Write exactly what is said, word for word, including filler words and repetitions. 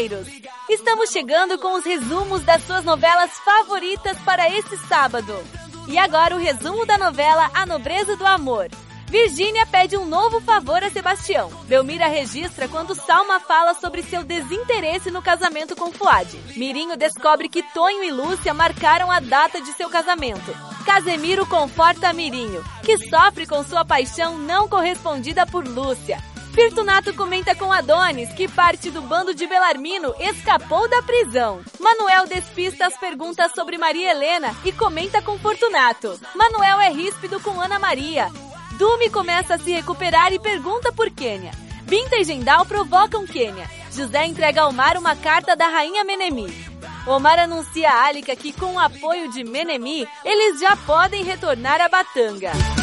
brasileiros! Estamos chegando com os resumos das suas novelas favoritas para esse sábado. E agora o resumo da novela A Nobreza do Amor. Virgínia pede um novo favor a Sebastião. Belmira registra quando Salma fala sobre seu desinteresse no casamento com Fuad. Mirinho descobre que Tonho e Lúcia marcaram a data de seu casamento. Casemiro conforta Mirinho, que sofre com sua paixão não correspondida por Lúcia. Fortunato comenta com Adonis, que parte do bando de Belarmino escapou da prisão. Manuel despista as perguntas sobre Maria Helena e comenta com Fortunato. Manuel é ríspido com Ana Maria. Dumi começa a se recuperar e pergunta por Quênia. Binta e Gendal provocam Quênia. José entrega ao Omar uma carta da rainha Menemi. Omar anuncia a Alika que, com o apoio de Menemi, eles já podem retornar a Batanga.